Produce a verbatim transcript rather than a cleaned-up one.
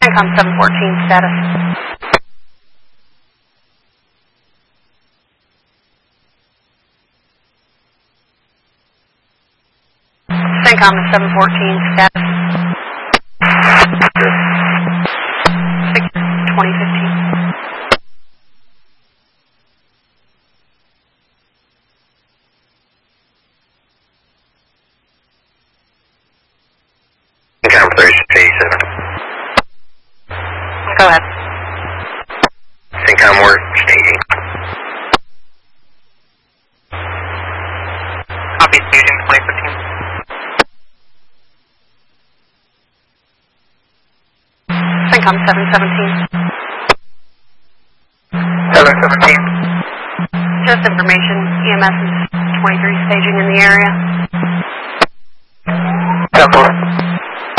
CENTCOM seven fourteen, status. CENTCOM seven fourteen, status. six twenty fifteen. Go ahead. CENTCOM work staging. Copy staging twenty fifteen. CENTCOM seven seventeen. seven seventeen. Just information. E M S is twenty-three staging in the area.